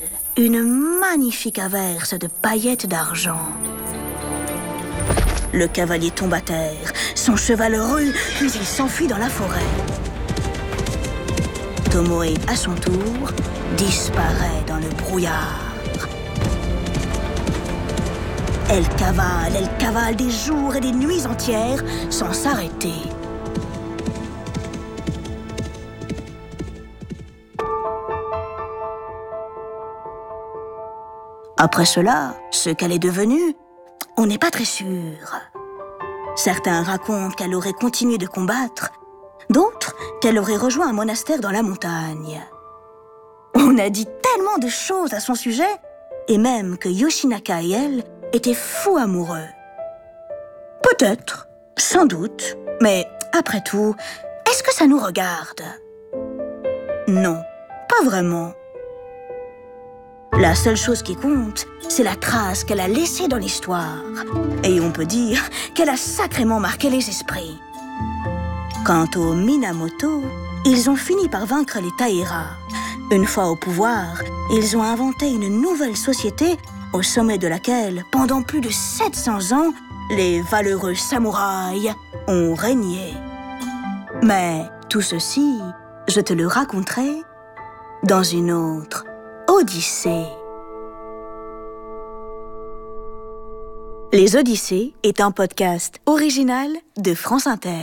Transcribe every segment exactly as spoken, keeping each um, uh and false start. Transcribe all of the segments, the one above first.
une magnifique averse de paillettes d'argent. Le cavalier tombe à terre, son cheval rue, puis il s'enfuit dans la forêt. Tomoe, à son tour, disparaît dans le brouillard. Elle cavale, elle cavale des jours et des nuits entières sans s'arrêter. Après cela, ce qu'elle est devenue, on n'est pas très sûr. Certains racontent qu'elle aurait continué de combattre, d'autres qu'elle aurait rejoint un monastère dans la montagne. On a dit tellement de choses à son sujet, et même que Yoshinaka et elle étaient fous amoureux. Peut-être, sans doute, mais après tout, est-ce que ça nous regarde? Non, pas vraiment. La seule chose qui compte, c'est la trace qu'elle a laissée dans l'histoire. Et on peut dire qu'elle a sacrément marqué les esprits. Quant aux Minamoto, ils ont fini par vaincre les Taira. Une fois au pouvoir, ils ont inventé une nouvelle société au sommet de laquelle, pendant plus de sept cents ans, les valeureux samouraïs ont régné. Mais tout ceci, je te le raconterai dans une autre Odyssée. Les Odyssées est un podcast original de France Inter.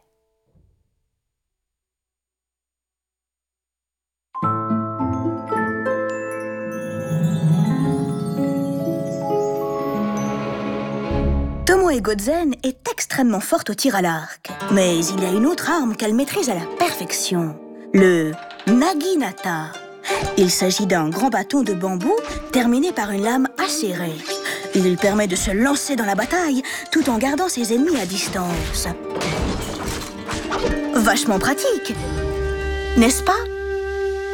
Tomoe Gozen est extrêmement forte au tir à l'arc. Mais il y a une autre arme qu'elle maîtrise à la perfection, le naginata. Il s'agit d'un grand bâton de bambou terminé par une lame acérée. Il permet de se lancer dans la bataille tout en gardant ses ennemis à distance. Vachement pratique, n'est-ce pas ?